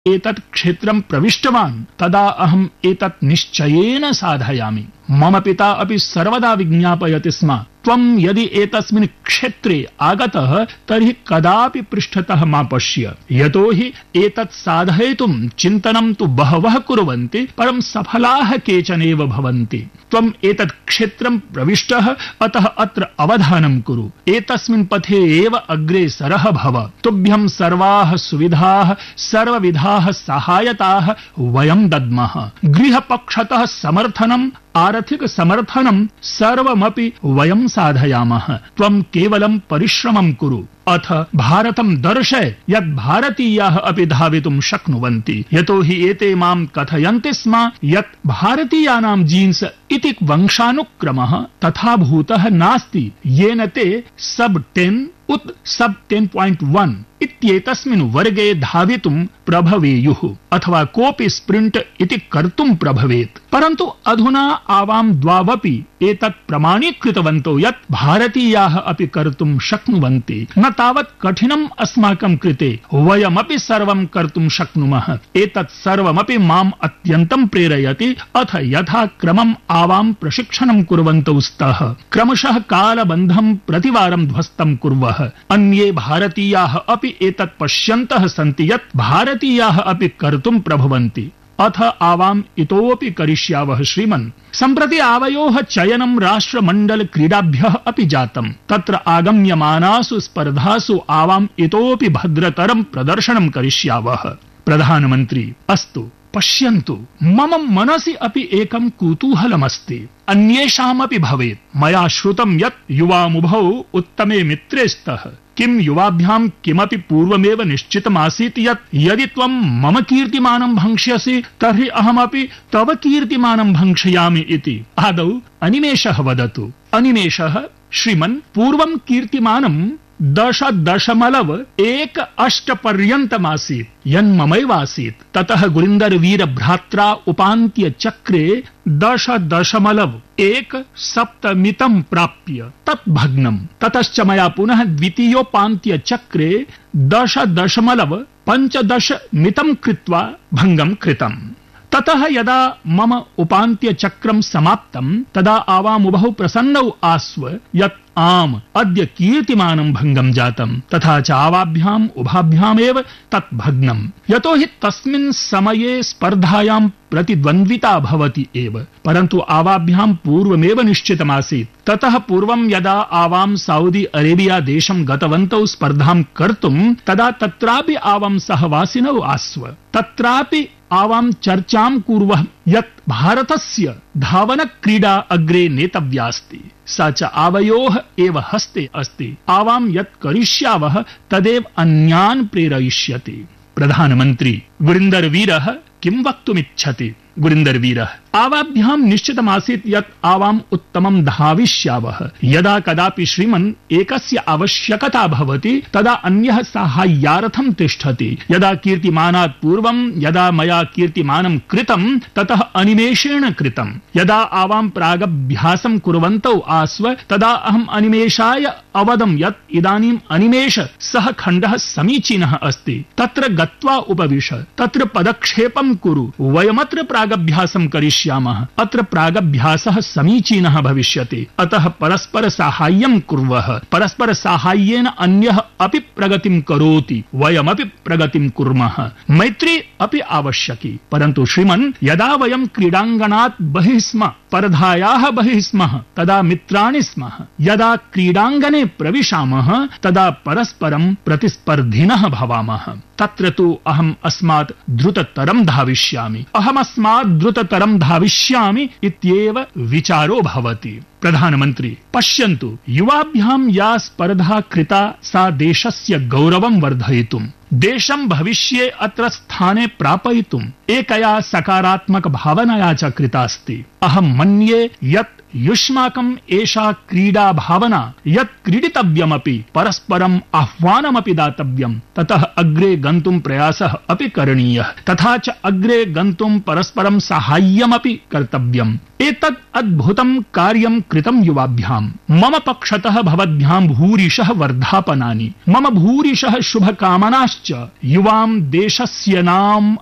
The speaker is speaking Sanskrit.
एतत् क्षेत्रं प्रविष्टवान् तदा अहम् एतत् निश्चयेन साधयामि। मम पिता अपि सर्वदा विज्ञापयति स्म, त्वं यदि एतस्मिन् क्षेत्रे आगतः तर्हि कदापि पृष्ठतः मा पश्य, यतोहि एतत् साधयितुं चिन्तनं तु बहवः कुर्वन्ति, परं सफलाः केचनैव भवन्ति। त्वम् एतत् क्षेत्रं प्रविष्टः, अतः अत्र अवधानं कुरु, एतस्मिन् पथे एव अग्रेसरः भव। तुभ्यं सर्वाः सुविधाः सर्वविधाः सहायताः वयं दद्मः। गृहपक्षतः समर्थनम् आर्थिक समर्थनं सर्वमपि वयं साधयामः। त्वं केवलं परिश्रमं कुरु, अथ भारतं दर्शय यत् भारतीयाः अपि धावितुं शक्नुवन्ति, यतोहि एते मां कथयन्ति स्म यत् भारतीयानां जीन्स इति वंशानुक्रमः तथा भूतः नास्ति, येन ते सब 10 उत सब 10.1 इत्येतस्मिन् वर्गे धावितुं प्रभवेयुः, अथवा कोऽपि स्प्रिंट इति कर्तुं प्रभवेत्। परन्तु अधुना आवां द्वावपि एतत् प्रमाणीकृतवन्तो यत् भारतीयाः अपि कर्तुं शक्नुवन्ति। न तावत् कठिनम् अस्माकं कृते, वयमपि सर्वं कर्तुं शक्नुमः। एतत् सर्वमपि माम् अत्यन्तं प्रेरयति। अथ यथा क्रमम् आवां प्रशिक्षणं कुर्वन्तौ स्तः, क्रमशः कालबन्धं प्रतिवारं ध्वस्तं कुर्वः। अन्ये भारतीयाः अपि एतत् पश्यन्तः सन्ति यत् भारतीयाः अपि कर्तुं प्रभवन्ति। अथ आवाम् इतोऽपि करिष्यावः श्रीमन्। सम्प्रति आवयोः चयनं राष्ट्रमण्डल क्रीडाभ्यः अपि जातम्। तत्र आगम्यमानासु स्पर्धासु आवाम् इतोऽपि भद्रतरं प्रदर्शनं करिष्यावः। प्रधानमन्त्री: अस्तु, पश्यन्तु, मम मनसि अपि एकं कुतूहलमस्ति, अन्येषामपि भवेत्। मया श्रुतं यत् युवामुभौ उत्तमे मित्रे स्तः। किं युवाभ्यां किमपि पूर्वमेव निश्चितमासीत् यत् यदि त्वं मम कीर्तिमानं भङ्क्ष्यसि तर्हि अहमपि तव कीर्तिमानं भङ्क्षयामि इति? आदौ अनिमेषः वदतु। अनिमेषः: श्रीमन्, पूर्वं कीर्तिमानं 10.18 पर्यन्तमासीत्, यन्ममैवासीत्। ततः गुरिन्दर वीर भ्रात्रा उपान्त्य चक्रे 10.17 प्राप्य तत् भग्नम्। ततश्च मया पुनः द्वितीयोपान्त्य चक्रे 10.15 कृत्वा भङ्गं कृतम्। ततः यदा मम उपान्त्य चक्रं समाप्तं तदा आवामुभौ प्रसन्नौ आस्व यत् आम्, अद्य कीर्तिमानं भङ्गं जातम्। तथा च आवाभ्याम् उभाभ्यामेव तत् भग्नम्, यतोहि तस्मिन् समये स्पर्धायां प्रतिद्वन्द्विता भवति एव, परन्तु आवाभ्यां पूर्वमेव निश्चितमासीत्। ततः पूर्वं यदा आवां सऊदी अरेबिया देशं गतवन्तौ स्पर्धां कर्तुं, तदा तत्रापि आवां सहवासिनौ आस्व। तत्रापि आवां चर्चां कुर्वः यत् भारतस्य धावनक्रीडा अग्रे नेतव्यास्ति। सा च आवयोः एव हस्ते अस्ति। आवां यत् करिष्यावः तदेव अन्यान् प्रेरयिष्यति। प्रधानमन्त्री: गुरिन्दर वीरः किं वक्तुमिच्छति? गुरिन्दर वीरः: आवाभ्यां निश्चितमासीत् यत् आवाम् उत्तमं धाविष्यावः। यदा कदापि श्रीमन् एकस्य आवश्यकता भवति तदा अन्यः साहाय्यार्थं तिष्ठति। यदा कीर्तिमानात् पूर्वं यदा मया कीर्तिमानं कृतं ततः अनिमेषेण कृतम्। यदा आवां प्रागभ्यासं कुर्वन्तौ आस्व तदा अहम् अनिमेषाय अवदं यत् इदानीम् अनिमेष सः खण्डः समीचीनः अस्ति, तत्र गत्वा उपविश, तत्र पदक्षेपं कुरु, वयमत्र प्रागभ्यासं करिष्यामः। अत्र प्रागभ्यासः समीचीनः भविष्यति। अतः परस्पर साहाय्यं कुर्वः। परस्पर साहाय्येन अन्यः अपि प्रगतिं करोति, वयमपि प्रगतिं कुर्मः। मैत्री अपि आवश्यकी। परन्तु श्रीमन्, यदा वयं क्रीडाङ्गणात् बहिः स्मः, स्पर्धायाः बहिः स्मः, तदा मित्राणि स्मः। यदा क्रीडाङ्गणे प्रविशामः तदा परस्परं प्रतिस्पर्धिनः भवामः। तत्र तु अहम् अस्मात् द्रुततरं धाविष्यामि, अहमस्मात् द्रुततरं धाविष्यामि इत्येव विचारो भवति। प्रधानमन्त्री: पश्यन्तु, युवाभ्यां या स्पर्धा कृता सा देशस्य गौरवं वर्धयितुं, देशं भविष्ये अत्र स्थाने प्रापयितुम् एकया सकारात्मक भावनया च कृतास्ति। अहं मन्ये यत् युष्माकम् एषा क्रीडा भावना यत् क्रीडितव्यमपि परस्परम् आह्वानमपि दातव्यम् ततः अग्रे गन्तुं प्रयासः अपि करणीयः तथा च अग्रे गन्तुं परस्परं साहाय्यमपि कर्तव्यम् एतत् अद्भुतं कार्यं कृतं युवाभ्याम् मम पक्षतः भवद्भ्यां भूरिशः वर्धापनानि मम भूरिशः शुभकामनाश्च युवां देशस्य नाम